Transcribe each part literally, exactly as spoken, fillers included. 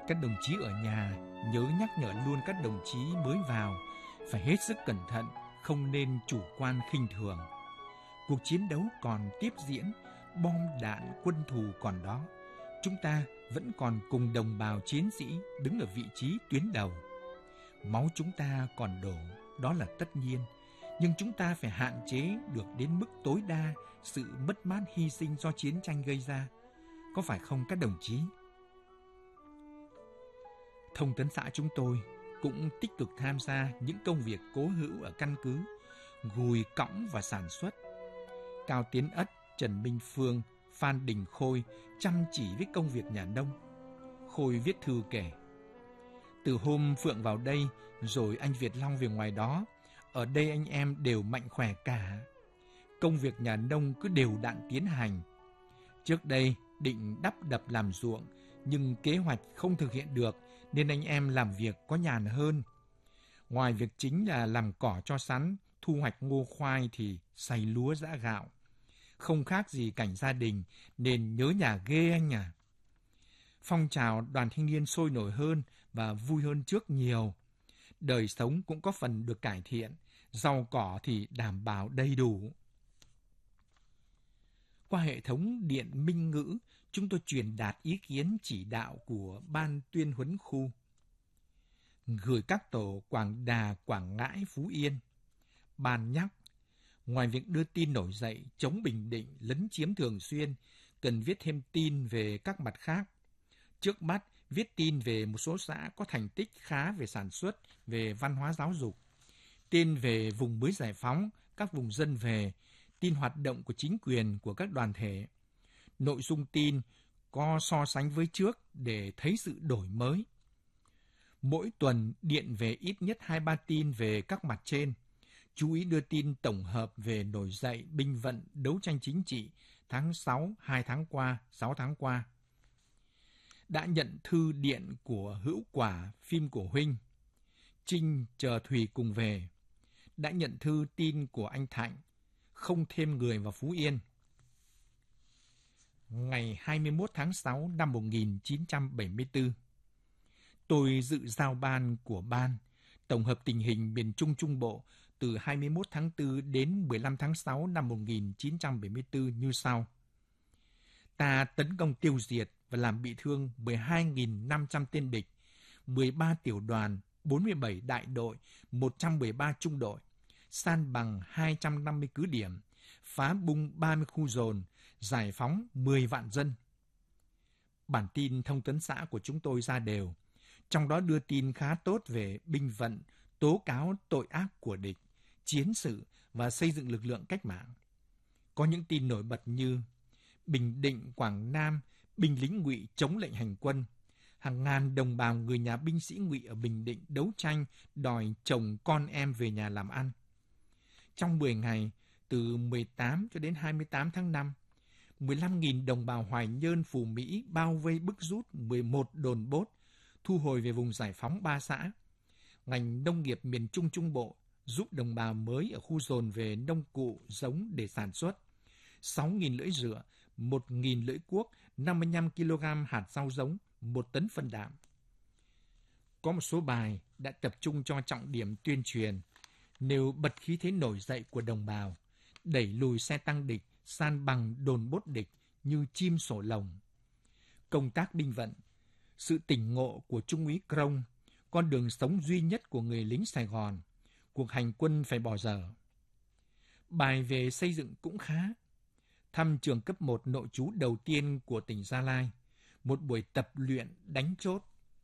Các đồng chí ở nhà nhớ nhắc nhở luôn các đồng chí mới vào phải hết sức cẩn thận, không nên chủ quan khinh thường. Cuộc chiến đấu còn tiếp diễn, bom đạn quân thù còn đó. Chúng ta vẫn còn cùng đồng bào chiến sĩ đứng ở vị trí tuyến đầu. Máu chúng ta còn đổ, đó là tất nhiên, nhưng chúng ta phải hạn chế được đến mức tối đa sự mất mát hy sinh do chiến tranh gây ra. Có phải không các đồng chí? Thông tấn xã chúng tôi cũng tích cực tham gia những công việc cố hữu ở căn cứ, gùi cõng và sản xuất. Cao Tiến Ất, Trần Minh Phương, Phan Đình Khôi chăm chỉ với công việc nhà nông. Khôi viết thư kể: từ hôm Phượng vào đây, rồi anh Việt Long về ngoài đó, ở đây anh em đều mạnh khỏe cả. Công việc nhà nông cứ đều đặn tiến hành. Trước đây định đắp đập làm ruộng, nhưng kế hoạch không thực hiện được nên anh em làm việc có nhàn hơn. Ngoài việc chính là làm cỏ cho sắn, thu hoạch ngô khoai thì xay lúa giã gạo. Không khác gì cảnh gia đình nên nhớ nhà ghê anh à. Phong trào đoàn thanh niên sôi nổi hơn và vui hơn trước nhiều. Đời sống cũng có phần được cải thiện, rau cỏ thì đảm bảo đầy đủ. Qua hệ thống điện minh ngữ, chúng tôi truyền đạt ý kiến chỉ đạo của Ban tuyên huấn khu, gửi các tổ Quảng Đà, Quảng Ngãi, Phú Yên. Ban nhắc, ngoài việc đưa tin nổi dậy chống Bình Định lấn chiếm thường xuyên, cần viết thêm tin về các mặt khác. Trước mắt, viết tin về một số xã có thành tích khá về sản xuất, về văn hóa giáo dục. Tin về vùng mới giải phóng, các vùng dân về, tin hoạt động của chính quyền, của các đoàn thể. Nội dung tin có so sánh với trước để thấy sự đổi mới. Mỗi tuần điện về ít nhất hai ba tin về các mặt trên. Chú ý đưa tin tổng hợp về nổi dậy, binh vận, đấu tranh chính trị tháng sáu, hai tháng qua, sáu tháng qua. Đã nhận thư điện của Hữu Quả, phim của Huynh. Trinh chờ Thùy cùng về. Đã nhận thư tin của anh Thạnh, không thêm người vào Phú Yên. Ngày hai mươi mốt tháng sáu năm một nghìn chín trăm bảy mươi tư, tôi dự giao ban của ban, tổng hợp tình hình miền Trung Trung Bộ từ hai mươi mốt tháng tư đến mười lăm tháng sáu năm một nghìn chín trăm bảy mươi tư như sau. Ta tấn công tiêu diệt và làm bị thương mười hai nghìn năm trăm tên địch, mười ba tiểu đoàn, bốn mươi bảy đại đội, một trăm mười ba trung đội, san bằng hai trăm năm mươi cứ điểm, phá bung ba mươi khu dồn, giải phóng mười vạn dân. Bản tin thông tấn xã của chúng tôi ra đều, trong đó đưa tin khá tốt về binh vận, tố cáo tội ác của địch, chiến sự và xây dựng lực lượng cách mạng. Có những tin nổi bật như Bình Định, Quảng Nam, binh lính Ngụy chống lệnh hành quân. Hàng ngàn đồng bào người nhà binh sĩ Ngụy ở Bình Định đấu tranh đòi chồng con em về nhà làm ăn. Trong mười ngày, từ mười tám cho đến hai mươi tám tháng năm, mười lăm nghìn đồng bào Hoài Nhơn, Phù Mỹ bao vây bức rút mười một đồn bốt, thu hồi về vùng giải phóng ba xã. Ngành nông nghiệp miền Trung Trung Bộ giúp đồng bào mới ở khu dồn về nông cụ, giống để sản xuất. sáu nghìn lưỡi rựa, một nghìn lưỡi cuốc, năm mươi lăm ki lô gam hạt rau giống, một tấn phân đạm. Có một số bài đã tập trung cho trọng điểm tuyên truyền, nêu bật khí thế nổi dậy của đồng bào, đẩy lùi xe tăng địch, san bằng đồn bốt địch như chim sổ lồng. Công tác binh vận, sự tỉnh ngộ của Trung úy Crong, con đường sống duy nhất của người lính Sài Gòn, cuộc hành quân phải bỏ dở. Bài về xây dựng cũng khá. Thăm trường cấp một nội trú đầu tiên của tỉnh Gia Lai, một buổi tập luyện đánh chốt.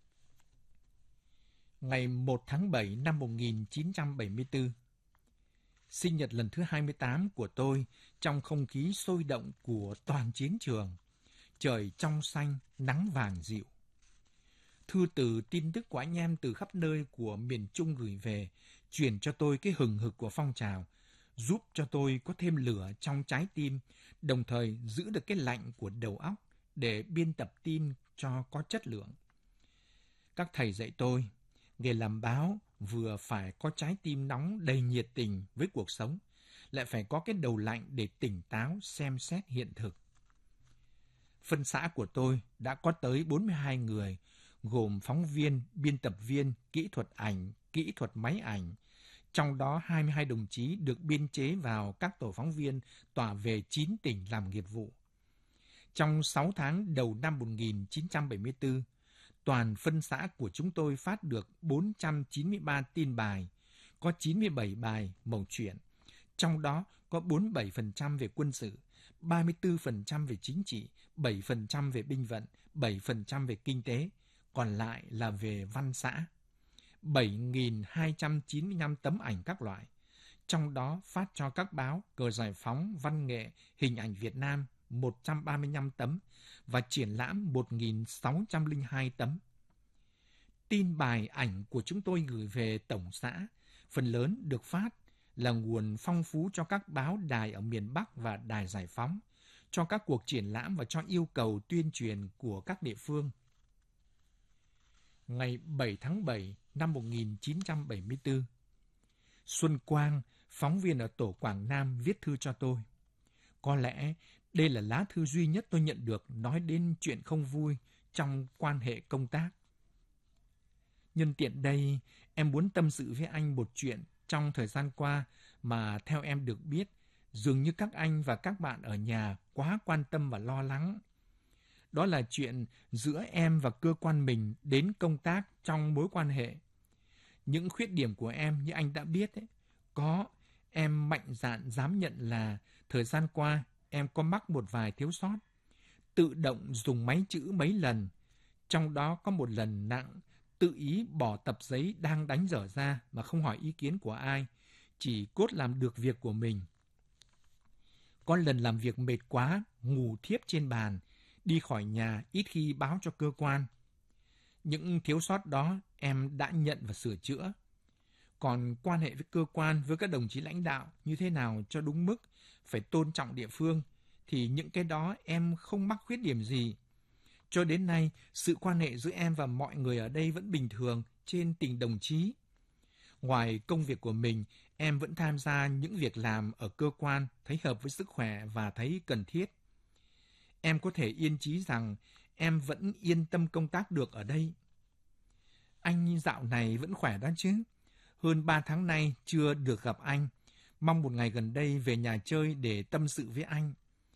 Ngày một tháng bảy năm một nghìn chín trăm bảy mươi tư, sinh nhật lần thứ hai mươi tám của tôi trong không khí sôi động của toàn chiến trường, trời trong xanh, nắng vàng dịu. Thư từ tin tức của anh em từ khắp nơi của miền Trung gửi về, truyền cho tôi cái hừng hực của phong trào, giúp cho tôi có thêm lửa trong trái tim, đồng thời giữ được cái lạnh của đầu óc để biên tập tin cho có chất lượng. Các thầy dạy tôi, nghề làm báo vừa phải có trái tim nóng đầy nhiệt tình với cuộc sống, lại phải có cái đầu lạnh để tỉnh táo xem xét hiện thực. Phân xã của tôi đã có tới bốn mươi hai người, gồm phóng viên, biên tập viên, kỹ thuật ảnh, kỹ thuật máy ảnh. Trong đó hai mươi hai đồng chí được biên chế vào các tổ phóng viên tỏa về chín tỉnh làm nghiệp vụ. Trong sáu tháng đầu năm một nghìn chín trăm bảy mươi tư, toàn phân xã của chúng tôi phát được bốn trăm chín mươi ba tin bài, có chín mươi bảy bài mẩu chuyện. Trong đó có bốn mươi bảy phần trăm về quân sự, ba mươi tư phần trăm về chính trị, bảy phần trăm về binh vận, bảy phần trăm về kinh tế, còn lại là về văn xã. bảy nghìn hai trăm chín mươi lăm tấm ảnh các loại, trong đó phát cho các báo Cờ Giải Phóng, Văn nghệ, Hình ảnh Việt Nam một trăm ba mươi lăm tấm và triển lãm một nghìn sáu trăm lẻ hai tấm. Tin bài ảnh của chúng tôi gửi về tổng xã, phần lớn được phát là nguồn phong phú cho các báo đài ở miền Bắc và Đài Giải Phóng, cho các cuộc triển lãm và cho yêu cầu tuyên truyền của các địa phương. Ngày bảy tháng bảy năm một nghìn chín trăm bảy mươi tư, Xuân Quang, phóng viên ở tổ Quảng Nam viết thư cho tôi. Có lẽ đây là lá thư duy nhất tôi nhận được nói đến chuyện không vui trong quan hệ công tác. Nhân tiện đây, em muốn tâm sự với anh một chuyện trong thời gian qua mà theo em được biết, dường như các anh và các bạn ở nhà quá quan tâm và lo lắng. Đó là chuyện giữa em và cơ quan mình đến công tác trong mối quan hệ. Những khuyết điểm của em như anh đã biết ấy, có, em mạnh dạn dám nhận là thời gian qua em có mắc một vài thiếu sót. Tự động dùng máy chữ mấy lần, trong đó có một lần nặng, tự ý bỏ tập giấy đang đánh dở ra mà không hỏi ý kiến của ai, chỉ cốt làm được việc của mình. Có lần làm việc mệt quá, ngủ thiếp trên bàn, đi khỏi nhà ít khi báo cho cơ quan. Những thiếu sót đó em đã nhận và sửa chữa. Còn quan hệ với cơ quan, với các đồng chí lãnh đạo như thế nào cho đúng mức, phải tôn trọng địa phương, thì những cái đó em không mắc khuyết điểm gì. Cho đến nay, sự quan hệ giữa em và mọi người ở đây vẫn bình thường trên tình đồng chí. Ngoài công việc của mình, em vẫn tham gia những việc làm ở cơ quan, thấy hợp với sức khỏe và thấy cần thiết. Em có thể yên chí rằng em vẫn yên tâm công tác được ở đây. Anh dạo này vẫn khỏe đó chứ? Hơn ba tháng nay chưa được gặp anh. Mong một ngày gần đây về nhà chơi để tâm sự với anh.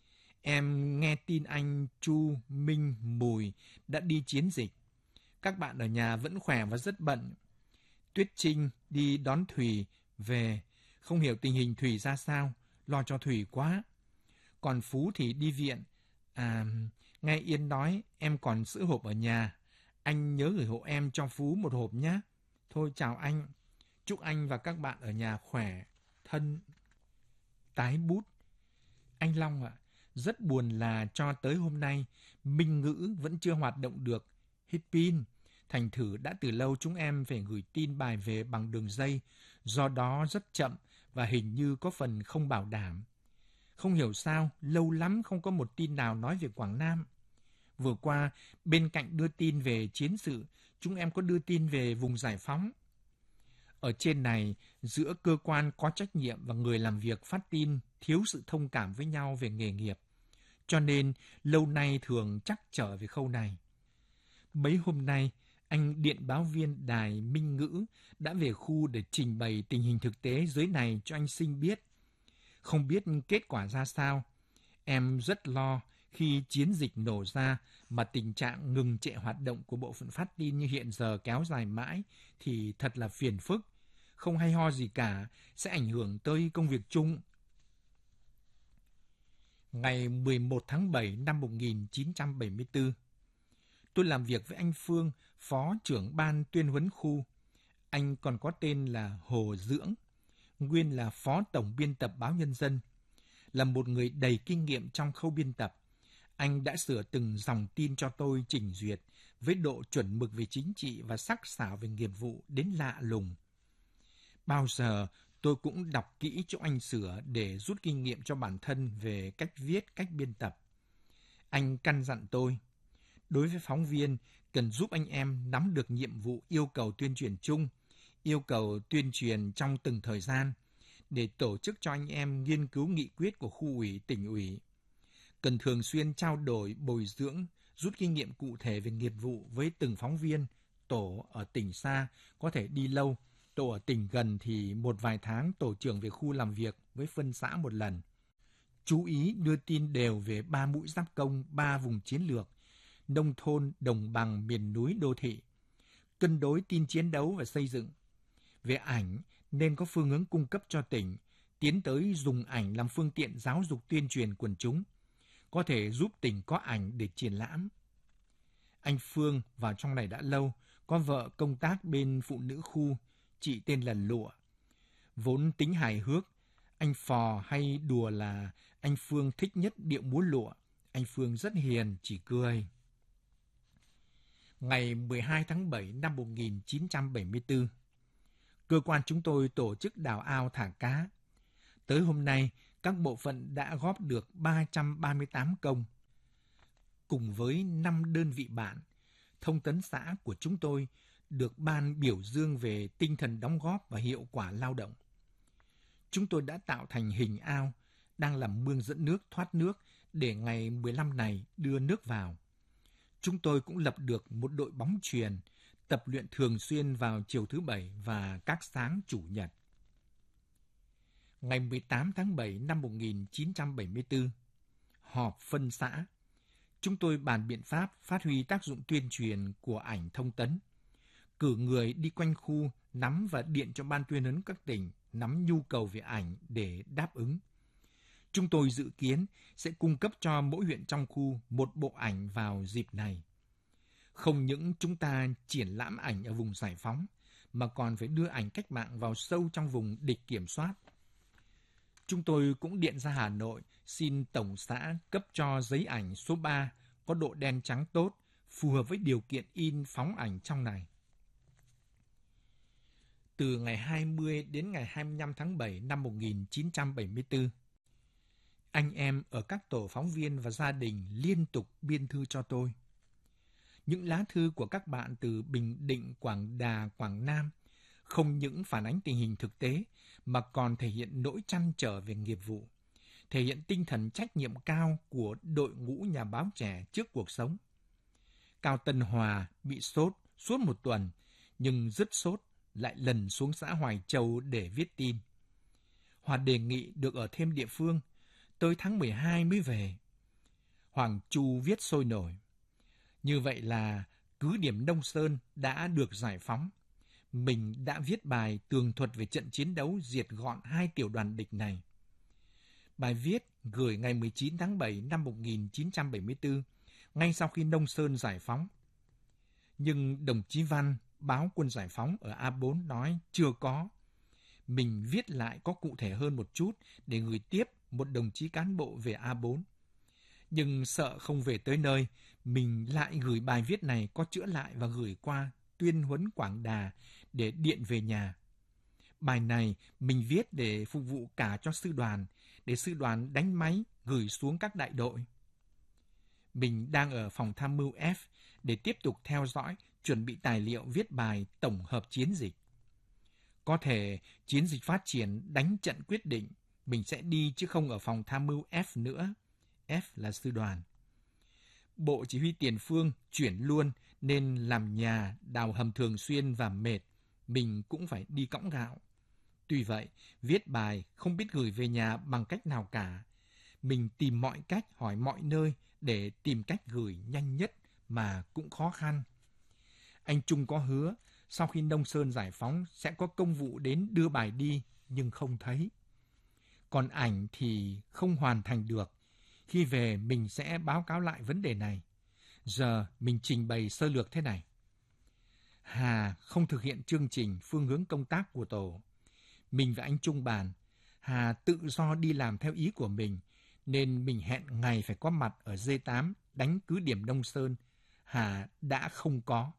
Em nghe tin anh Chu, Minh, Mùi đã đi chiến dịch. Các bạn ở nhà vẫn khỏe và rất bận. Tuyết Trinh đi đón Thùy về. Không hiểu tình hình Thùy ra sao. Lo cho Thùy quá. Còn Phú thì đi viện. À, nghe Yên nói em còn sữa hộp ở nhà. Anh nhớ gửi hộ em cho Phú một hộp nhé. Thôi chào anh. Chúc anh và các bạn ở nhà khỏe, thân. Tái bút. Anh Long ạ, à, rất buồn là cho tới hôm nay, Minh Ngữ vẫn chưa hoạt động được. Hết pin. Thành thử đã từ lâu chúng em phải gửi tin bài về bằng đường dây, do đó rất chậm và hình như có phần không bảo đảm. Không hiểu sao, lâu lắm không có một tin nào nói về Quảng Nam. Vừa qua, bên cạnh đưa tin về chiến sự, chúng em có đưa tin về vùng giải phóng. Ở trên này, giữa cơ quan có trách nhiệm và người làm việc phát tin thiếu sự thông cảm với nhau về nghề nghiệp. Cho nên, lâu nay thường trắc trở về khâu này. Mấy hôm nay, anh điện báo viên đài Minh Ngữ đã về khu để trình bày tình hình thực tế dưới này cho anh Sinh biết. Không biết kết quả ra sao. Em rất lo khi chiến dịch nổ ra mà tình trạng ngừng trệ hoạt động của bộ phận phát tin như hiện giờ kéo dài mãi thì thật là phiền phức. Không hay ho gì cả, sẽ ảnh hưởng tới công việc chung. Ngày mười một tháng bảy năm một nghìn chín trăm bảy mươi tư, tôi làm việc với anh Phương, phó trưởng ban tuyên huấn khu. Anh còn có tên là Hồ Dưỡng, nguyên là phó tổng biên tập báo Nhân dân. Là một người đầy kinh nghiệm trong khâu biên tập, anh đã sửa từng dòng tin cho tôi trình duyệt với độ chuẩn mực về chính trị và sắc sảo về nghiệp vụ đến lạ lùng. Bao giờ tôi cũng đọc kỹ cho anh sửa để rút kinh nghiệm cho bản thân về cách viết, cách biên tập. Anh căn dặn tôi, đối với phóng viên, cần giúp anh em nắm được nhiệm vụ yêu cầu tuyên truyền chung, yêu cầu tuyên truyền trong từng thời gian, để tổ chức cho anh em nghiên cứu nghị quyết của khu ủy, tỉnh ủy. Cần thường xuyên trao đổi, bồi dưỡng, rút kinh nghiệm cụ thể về nghiệp vụ với từng phóng viên. Tổ ở tỉnh xa có thể đi lâu, tổ ở tỉnh gần thì một vài tháng tổ trưởng về khu làm việc với phân xã một lần. Chú ý đưa tin đều về ba mũi giáp công, ba vùng chiến lược, nông thôn, đồng bằng, miền núi, đô thị. Cân đối tin chiến đấu và xây dựng. Về ảnh, nên có phương hướng cung cấp cho tỉnh, tiến tới dùng ảnh làm phương tiện giáo dục tuyên truyền quần chúng, có thể giúp tỉnh có ảnh để triển lãm. Anh Phương vào trong này đã lâu, có vợ công tác bên phụ nữ khu, chị tên là Lụa. Vốn tính hài hước, anh phò hay đùa là anh Phương thích nhất điệu múa lụa. Anh Phương rất hiền, chỉ cười. Ngày mười hai tháng bảy năm một nghìn chín trăm bảy mươi tư, cơ quan chúng tôi tổ chức đào ao thả cá. Tới hôm nay, các bộ phận đã góp được ba trăm ba mươi tám công. Cùng với năm đơn vị bạn, thông tấn xã của chúng tôi được ban biểu dương về tinh thần đóng góp và hiệu quả lao động. Chúng tôi đã tạo thành hình ao, đang làm mương dẫn nước thoát nước để ngày mười lăm này đưa nước vào. Chúng tôi cũng lập được một đội bóng chuyền, tập luyện thường xuyên vào chiều thứ Bảy và các sáng Chủ nhật. Ngày mười tám tháng bảy năm một nghìn chín trăm bảy mươi tư, họp phân xã. Chúng tôi bàn biện pháp phát huy tác dụng tuyên truyền của ảnh thông tấn, cử người đi quanh khu nắm và điện cho ban tuyên huấn các tỉnh nắm nhu cầu về ảnh để đáp ứng. Chúng tôi dự kiến sẽ cung cấp cho mỗi huyện trong khu một bộ ảnh vào dịp này. Không những chúng ta triển lãm ảnh ở vùng giải phóng, mà còn phải đưa ảnh cách mạng vào sâu trong vùng địch kiểm soát. Chúng tôi cũng điện ra Hà Nội xin tổng xã cấp cho giấy ảnh số ba có độ đen trắng tốt, phù hợp với điều kiện in phóng ảnh trong này. Từ ngày hai mươi đến ngày hai mươi lăm tháng bảy năm một nghìn chín trăm bảy mươi tư, anh em ở các tổ phóng viên và gia đình liên tục biên thư cho tôi. Những lá thư của các bạn từ Bình Định, Quảng Đà, Quảng Nam không những phản ánh tình hình thực tế mà còn thể hiện nỗi trăn trở về nghiệp vụ, thể hiện tinh thần trách nhiệm cao của đội ngũ nhà báo trẻ trước cuộc sống. Cao Tân Hòa bị sốt suốt một tuần, nhưng dứt sốt lại lần xuống xã Hoài Châu để viết tin. Hòa đề nghị được ở thêm địa phương, tới tháng mười hai mới về. Hoàng Chu viết sôi nổi. Như vậy là cứ điểm Nông Sơn đã được giải phóng. Mình đã viết bài tường thuật về trận chiến đấu diệt gọn hai tiểu đoàn địch này. Bài viết gửi ngày mười chín tháng bảy năm một nghìn chín trăm bảy mươi tư, ngay sau khi Nông Sơn giải phóng. Nhưng đồng chí Văn, báo Quân Giải phóng ở A bốn nói chưa có. Mình viết lại có cụ thể hơn một chút để gửi tiếp một đồng chí cán bộ về A bốn. Nhưng sợ không về tới nơi, mình lại gửi bài viết này có chữa lại và gửi qua tuyên huấn Quảng Đà để điện về nhà. Bài này mình viết để phục vụ cả cho sư đoàn, để sư đoàn đánh máy gửi xuống các đại đội. Mình đang ở phòng tham mưu F để tiếp tục theo dõi, chuẩn bị tài liệu viết bài tổng hợp chiến dịch. Có thể chiến dịch phát triển đánh trận quyết định, mình sẽ đi chứ không ở phòng tham mưu F nữa. F là sư đoàn. Bộ chỉ huy tiền phương chuyển luôn nên làm nhà, đào hầm thường xuyên và mệt, mình cũng phải đi cõng gạo. Tuy vậy, viết bài không biết gửi về nhà bằng cách nào cả. Mình tìm mọi cách, hỏi mọi nơi để tìm cách gửi nhanh nhất mà cũng khó khăn. Anh Trung có hứa, sau khi Nông Sơn giải phóng sẽ có công vụ đến đưa bài đi, nhưng không thấy. Còn ảnh thì không hoàn thành được. Khi về mình sẽ báo cáo lại vấn đề này. Giờ mình trình bày sơ lược thế này. Hà không thực hiện chương trình phương hướng công tác của tổ. Mình và anh Trung bàn, Hà tự do đi làm theo ý của mình, nên mình hẹn ngày phải có mặt ở D tám đánh cứ điểm Nông Sơn. Hà đã không có.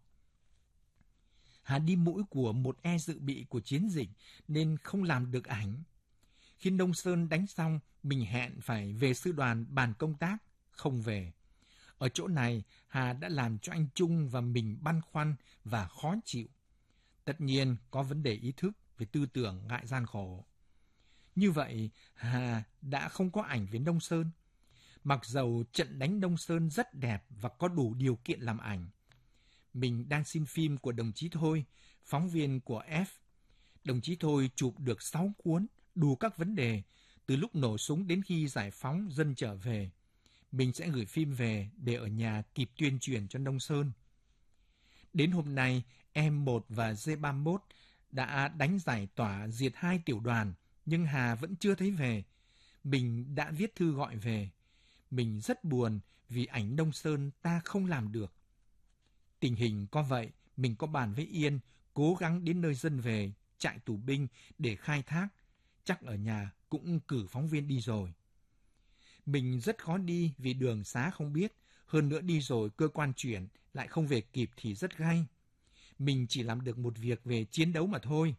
Hà đi mũi của một e dự bị của chiến dịch nên không làm được ảnh. Khi Nông Sơn đánh xong, mình hẹn phải về sư đoàn bàn công tác, không về. Ở chỗ này, Hà đã làm cho anh Trung và mình băn khoăn và khó chịu. Tất nhiên có vấn đề ý thức về tư tưởng ngại gian khổ. Như vậy, Hà đã không có ảnh về Nông Sơn. Mặc dầu trận đánh Đông Sơn rất đẹp và có đủ điều kiện làm ảnh. Mình đang xin phim của đồng chí Thôi, phóng viên của F. Đồng chí Thôi chụp được sáu cuốn, đủ các vấn đề, từ lúc nổ súng đến khi giải phóng dân trở về. Mình sẽ gửi phim về để ở nhà kịp tuyên truyền cho Đông Sơn. Đến hôm nay, em một và D ba mươi mốt đã đánh giải tỏa diệt hai tiểu đoàn, nhưng Hà vẫn chưa thấy về. Mình đã viết thư gọi về. Mình rất buồn vì ảnh Đông Sơn ta không làm được. Tình hình có vậy, mình có bàn với Yên, cố gắng đến nơi dân về, trại tù binh để khai thác. Chắc ở nhà cũng cử phóng viên đi rồi. Mình rất khó đi vì đường xá không biết, hơn nữa đi rồi cơ quan chuyển lại không về kịp thì rất gay. Mình chỉ làm được một việc về chiến đấu mà thôi.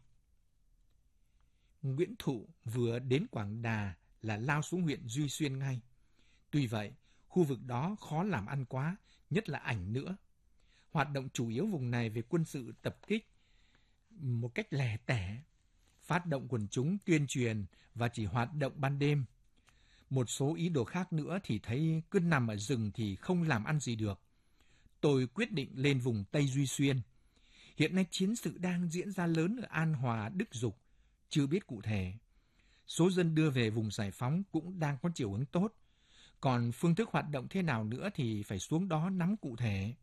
Nguyễn Thụ vừa đến Quảng Đà là lao xuống huyện Duy Xuyên ngay. Tuy vậy, khu vực đó khó làm ăn quá, nhất là ảnh nữa. Hoạt động chủ yếu vùng này về quân sự tập kích một cách lẻ tẻ, phát động quần chúng tuyên truyền và chỉ hoạt động ban đêm. Một số ý đồ khác nữa thì thấy cứ nằm ở rừng thì không làm ăn gì được. Tôi quyết định lên vùng Tây Duy Xuyên. Hiện nay chiến sự đang diễn ra lớn ở An Hòa, Đức Dục, chưa biết cụ thể. Số dân đưa về vùng giải phóng cũng đang có chiều hướng tốt. Còn phương thức hoạt động thế nào nữa thì phải xuống đó nắm cụ thể.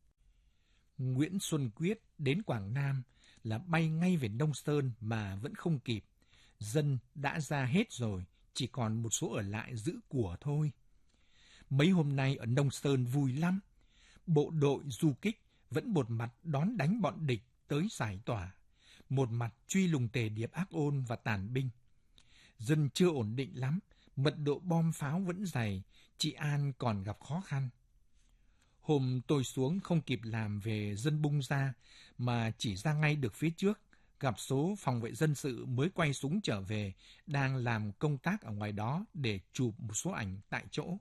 Nguyễn Xuân Quyết đến Quảng Nam là bay ngay về Đông Sơn mà vẫn không kịp. Dân đã ra hết rồi, chỉ còn một số ở lại giữ của thôi. Mấy hôm nay ở Đông Sơn vui lắm. Bộ đội du kích vẫn một mặt đón đánh bọn địch tới giải tỏa, một mặt truy lùng Tề Điệp ác ôn và tàn binh. Dân chưa ổn định lắm, mật độ bom pháo vẫn dày, chị An còn gặp khó khăn. Hôm tôi xuống không kịp làm về dân bung ra, mà chỉ ra ngay được phía trước, gặp số phòng vệ dân sự mới quay súng trở về, đang làm công tác ở ngoài đó để chụp một số ảnh tại chỗ.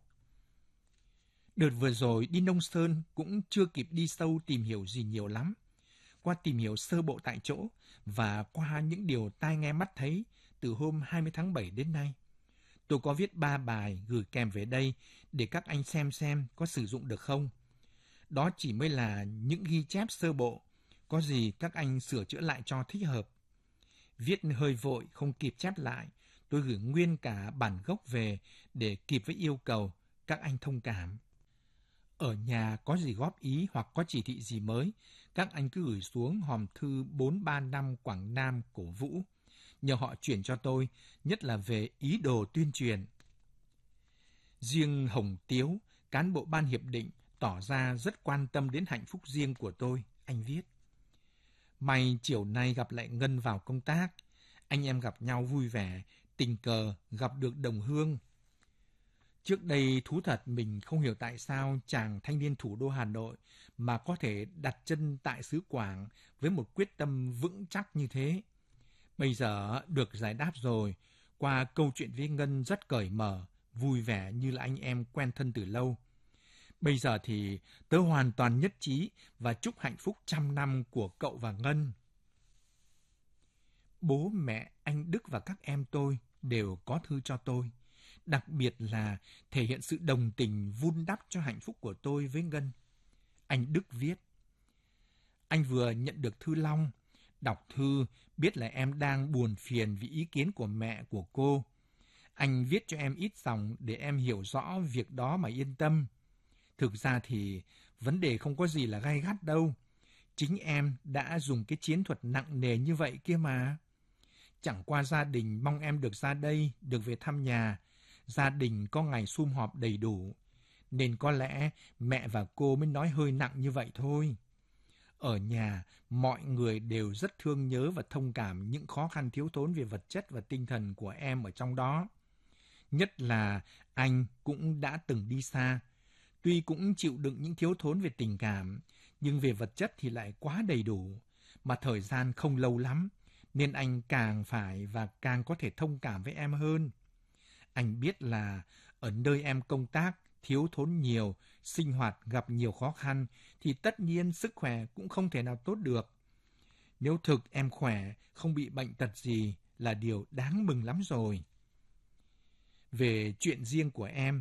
Đợt vừa rồi đi Nông Sơn cũng chưa kịp đi sâu tìm hiểu gì nhiều lắm. Qua tìm hiểu sơ bộ tại chỗ và qua những điều tai nghe mắt thấy từ hôm hai mươi tháng bảy đến nay, tôi có viết ba bài gửi kèm về đây để các anh xem xem có sử dụng được không. Đó chỉ mới là những ghi chép sơ bộ, có gì các anh sửa chữa lại cho thích hợp. Viết hơi vội không kịp chép lại, tôi gửi nguyên cả bản gốc về để kịp với yêu cầu, các anh thông cảm. Ở nhà có gì góp ý hoặc có chỉ thị gì mới, các anh cứ gửi xuống hòm thư bốn ba năm Quảng Nam Cổ Vũ, nhờ họ chuyển cho tôi, nhất là về ý đồ tuyên truyền. Riêng Hồng Tiếu, cán bộ ban hiệp định, tỏ ra rất quan tâm đến hạnh phúc riêng của tôi, anh viết. May chiều nay gặp lại Ngân vào công tác, anh em gặp nhau vui vẻ, tình cờ gặp được đồng hương. Trước đây thú thật mình không hiểu tại sao chàng thanh niên thủ đô Hà Nội mà có thể đặt chân tại xứ Quảng với một quyết tâm vững chắc như thế. Bây giờ được giải đáp rồi, qua câu chuyện với Ngân rất cởi mở, vui vẻ như là anh em quen thân từ lâu. Bây giờ thì tớ hoàn toàn nhất trí và chúc hạnh phúc trăm năm của cậu và Ngân. Bố mẹ, anh Đức và các em tôi đều có thư cho tôi. Đặc biệt là thể hiện sự đồng tình vun đắp cho hạnh phúc của tôi với Ngân. Anh Đức viết: Anh vừa nhận được thư Long. Đọc thư biết là em đang buồn phiền vì ý kiến của mẹ của cô. Anh viết cho em ít dòng để em hiểu rõ việc đó mà yên tâm. Thực ra thì vấn đề không có gì là gay gắt đâu. Chính em đã dùng cái chiến thuật nặng nề như vậy kia mà. Chẳng qua gia đình mong em được ra đây, được về thăm nhà. Gia đình có ngày sum họp đầy đủ. Nên có lẽ mẹ và cô mới nói hơi nặng như vậy thôi. Ở nhà, mọi người đều rất thương nhớ và thông cảm những khó khăn thiếu thốn về vật chất và tinh thần của em ở trong đó. Nhất là anh cũng đã từng đi xa. Tuy cũng chịu đựng những thiếu thốn về tình cảm, nhưng về vật chất thì lại quá đầy đủ. Mà thời gian không lâu lắm, nên anh càng phải và càng có thể thông cảm với em hơn. Anh biết là ở nơi em công tác, thiếu thốn nhiều, sinh hoạt gặp nhiều khó khăn, thì tất nhiên sức khỏe cũng không thể nào tốt được. Nếu thực em khỏe, không bị bệnh tật gì là điều đáng mừng lắm rồi. Về chuyện riêng của em,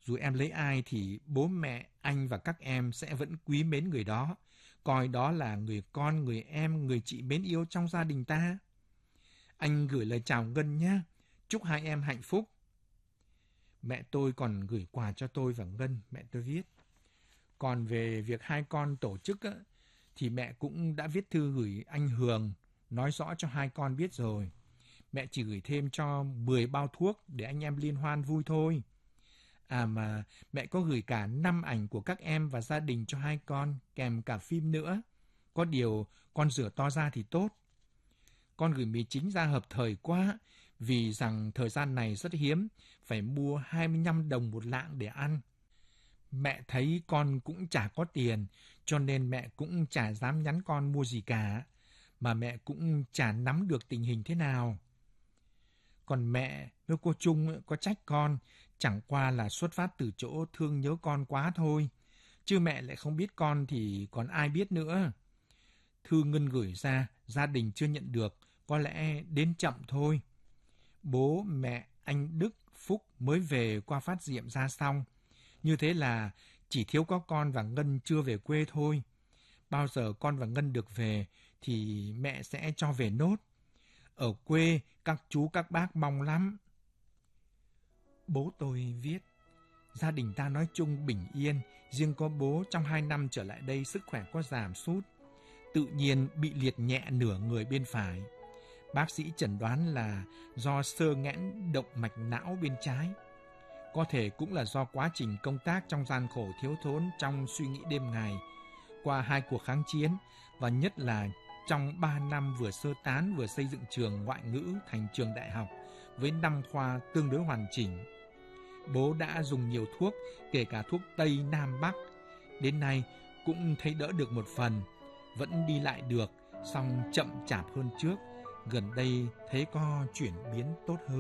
Dù em lấy ai thì bố mẹ, anh và các em sẽ vẫn quý mến người đó, coi đó là người con, người em, người chị mến yêu trong gia đình ta. Anh gửi lời chào Ngân nhé, chúc hai em hạnh phúc. Mẹ tôi còn gửi quà cho tôi và Ngân, mẹ tôi viết. Còn về việc hai con tổ chức á, thì mẹ cũng đã viết thư gửi anh Hường, nói rõ cho hai con biết rồi. Mẹ chỉ gửi thêm cho mười bao thuốc để anh em liên hoan vui thôi. À mà mẹ có gửi cả năm ảnh của các em và gia đình cho hai con, kèm cả phim nữa. Có điều con rửa to ra thì tốt. Con gửi mì chính ra hợp thời quá, vì rằng thời gian này rất hiếm, phải mua hai mươi lăm đồng một lạng để ăn. Mẹ thấy con cũng chả có tiền, cho nên mẹ cũng chả dám nhắn con mua gì cả, mà mẹ cũng chả nắm được tình hình thế nào. Còn mẹ với cô Trung có trách con, chẳng qua là xuất phát từ chỗ thương nhớ con quá thôi. Chứ mẹ lại không biết con thì còn ai biết nữa. Thư Ngân gửi ra, gia đình chưa nhận được, có lẽ đến chậm thôi. Bố, mẹ, anh Đức, Phúc mới về qua phát diệm ra xong. Như thế là chỉ thiếu có con và Ngân chưa về quê thôi. Bao giờ con và Ngân được về thì mẹ sẽ cho về nốt. Ở quê, các chú các bác mong lắm. Bố tôi viết, gia đình ta nói chung bình yên, riêng có bố trong hai năm trở lại đây sức khỏe có giảm sút. Tự nhiên bị liệt nhẹ nửa người bên phải. Bác sĩ chẩn đoán là do xơ nghẽn động mạch não bên trái. Có thể cũng là do quá trình công tác trong gian khổ thiếu thốn trong suy nghĩ đêm ngày, qua hai cuộc kháng chiến và nhất là trong ba năm vừa sơ tán vừa xây dựng trường ngoại ngữ thành trường đại học với năm khoa tương đối hoàn chỉnh. Bố đã dùng nhiều thuốc, kể cả thuốc Tây Nam Bắc. Đến nay cũng thấy đỡ được một phần, vẫn đi lại được, song chậm chạp hơn trước. Gần đây thấy có chuyển biến tốt hơn.